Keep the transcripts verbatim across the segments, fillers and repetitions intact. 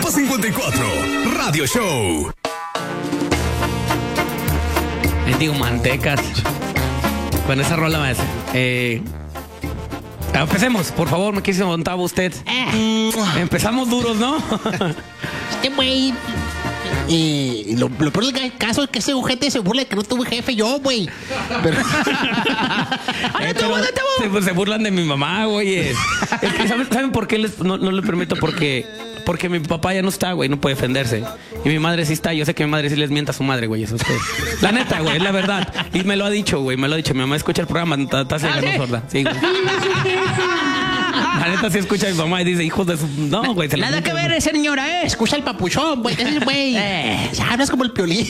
Depa cincuenta y cuatro, Radio Show. Digo, mantecas. Con esa rola más. Eh, empecemos, por favor, me quise montar usted. Eh. Empezamos duros, ¿no? Este güey. Y lo, lo peor del caso es que ese ojete se burla de que no tuve jefe yo, güey. Pero... eh, pero se, pues, se burlan de mi mamá, güey. Es, es que, ¿saben, ¿saben por qué les, no, no le permito? Porque, porque mi papá ya no está, güey, no puede defenderse. Y mi madre sí está. Yo sé que mi madre sí les mienta a su madre, güey. Eso es que... La neta, güey, es la verdad. Y me lo ha dicho, güey, me lo ha dicho. Mi mamá escucha el programa, está ciega, no sorda. Sí, güey. La neta sí escucha a mi mamá y dice, hijos de su... No, güey. Nada que ver, señora, eh. Escucha el papuchón, güey. Ese güey. Eh, hablas como el Piolín.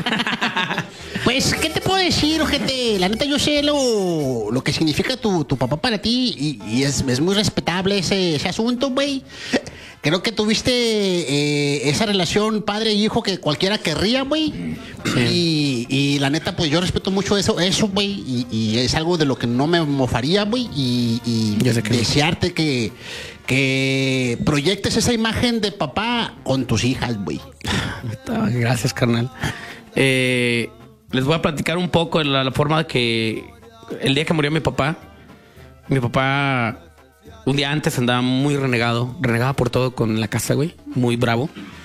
Pues, ¿qué te puedo decir, ojete? La neta, yo sé lo, lo que significa tu, tu papá para ti y, y es, es muy respetable ese, ese asunto, güey. Creo que tuviste eh, esa relación padre-hijo que cualquiera querría, güey. Sí. Y, y la neta, pues yo respeto mucho eso, eso, güey. Y, y es algo de lo que no me mofaría, güey. Y, y que desearte no. que, que proyectes esa imagen de papá con tus hijas, güey. Gracias, carnal. Eh, les voy a platicar un poco de la, la forma de que el día que murió mi papá, mi papá... Un día antes andaba muy renegado, renegaba por todo con la casa, güey, muy bravo.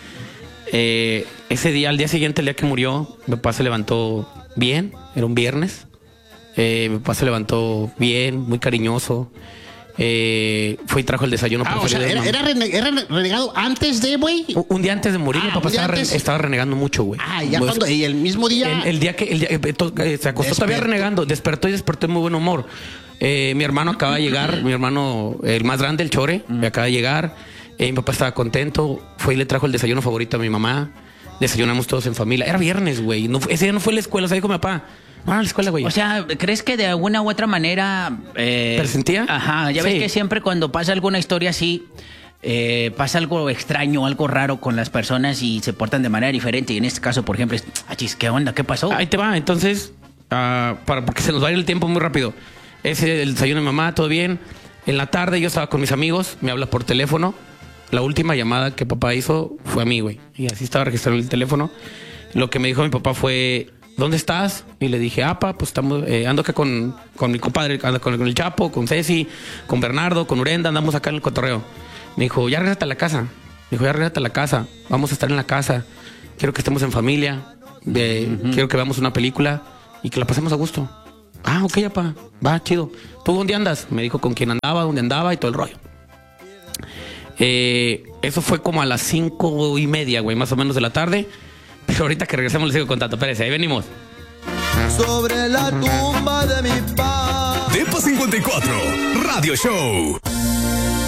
Eh, ese día, al día siguiente, el día que murió, mi papá se levantó bien, era un viernes. Eh, mi papá se levantó bien, muy cariñoso. Eh, fue y trajo el desayuno. Ah, o sea, era, era, rene, era renegado antes de, güey. Un, un día antes de morir, ah, mi papá estaba, re, estaba renegando mucho, güey. Ah, ya pues, cuando, y el mismo día. El, el día que el día, eh, se acostó despertó. Todavía renegando, despertó y despertó en muy buen humor. Eh, mi hermano acaba de llegar, mi hermano, el más grande, el Chore, mm. acaba de llegar. Eh, mi papá estaba contento, fue y le trajo el desayuno favorito a mi mamá. Desayunamos todos en familia. Era viernes, güey. No, ese día no fue a la escuela, o sea, dijo mi papá. Ah, a la escuela, güey. O sea, ¿crees que de alguna u otra manera... Eh, ¿Presentía? Ajá, ya sí. ves que siempre cuando pasa alguna historia así... Eh, pasa algo extraño, algo raro con las personas y se portan de manera diferente. Y en este caso, por ejemplo, es... Achis, ¿qué onda? ¿Qué pasó? Ahí te va, entonces... Uh, para, porque se nos va a ir el tiempo muy rápido. Ese el desayuno de mamá, todo bien. En la tarde yo estaba con mis amigos, me habla por teléfono. La última llamada que papá hizo fue a mí, güey. Y así estaba registrado el teléfono. Lo que me dijo mi papá fue, ¿dónde estás? Y le dije, ah, pa, pues estamos, eh, ando acá con, con mi compadre, ando con, con el Chapo, con Ceci, con Bernardo, con Urenda, andamos acá en el cotorreo. Me dijo, ya regrésate a la casa. Me dijo, ya regrésate a la casa. Vamos a estar en la casa. Quiero que estemos en familia. De, uh-huh. Quiero que veamos una película y que la pasemos a gusto. Ah, ok, papá, va, chido. ¿Tú dónde andas? Me dijo con quién andaba, dónde andaba y todo el rollo. Eh, eso fue como a las cinco y media, güey, más o menos de la tarde. Pero ahorita que regresemos les sigo contando. Espérense, ahí venimos. Sobre la tumba de mi papá. Depa cincuenta y cuatro, Radio Show.